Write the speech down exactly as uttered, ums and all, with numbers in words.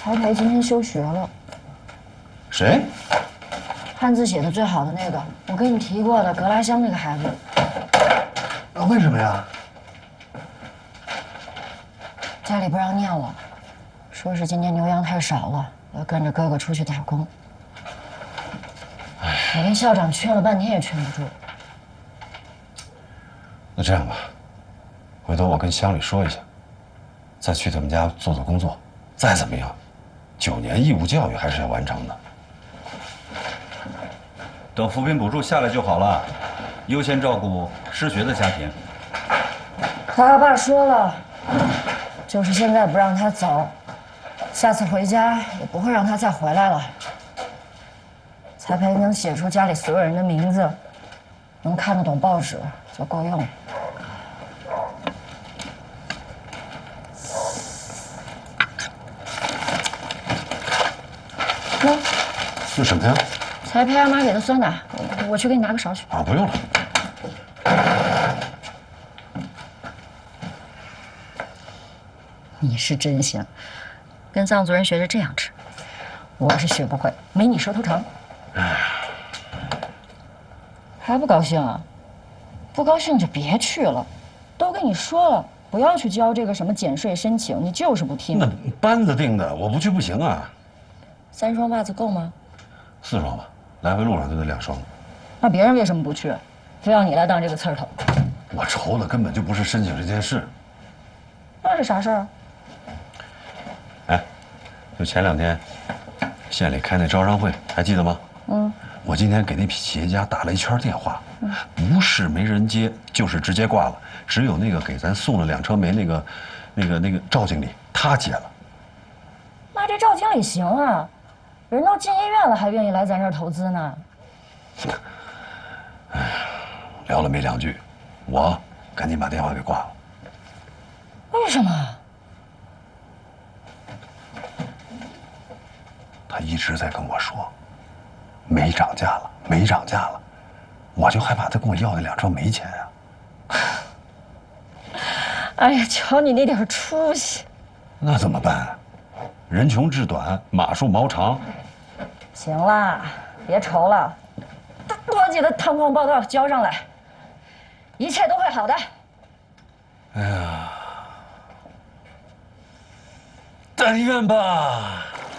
曹培今天休学了。 谁？ 汉字写的最好的那个，我跟你提过的，格拉乡那个孩子。 啊，为什么呀？ 家里不让念了，说是今年牛羊太少了，要跟着哥哥出去打工。我跟校长劝了半天也劝不住。 那这样吧，回头我跟乡里说一下，再去他们家做做工作。再怎么样，九年义务教育还是要完成的。 等扶贫补助下来就好了，优先照顾失学的家庭。 他爸说了，就是现在不让他走，下次回家也不会让他再回来了。才培能写出家里所有人的名字，能看得懂报纸就够用。喏， 是什么呀？ 才培阿妈给的酸奶，我我去给你拿个勺去。 啊，不用了。 你是真香，跟藏族人学着这样吃，我是学不会，没你舌头长。还不高兴啊？不高兴就别去了，都跟你说了，不要去交这个什么减税申请，你就是不听。 那班子定的，我不去不行啊。 三双袜子够吗？ 四双吧，来回路上就得两双。 那别人为什么不去？非要你来当这个刺儿头？ 我愁的根本就不是申请这件事。 那是啥事儿？ 哎，就前两天，县里开那招商会，还记得吗？嗯。我今天给那批企业家打了一圈电话，不是没人接，就是直接挂了。只有那个给咱送了两车煤那个，那个那个赵经理，他接了。 那这赵经理行啊，人都进医院了，还愿意来咱这儿投资呢。 哎，聊了没两句，我赶紧把电话给挂了。 为什么？ 他一直在跟我说，煤涨价了，煤涨价了，我就害怕他跟我要那两车煤钱啊。 哎呀，瞧你那点出息。 那怎么办？人穷志短，马术毛长。 行啦，别愁了，多几个探矿报告交上来，一切都会好的。 哎呀，但愿吧。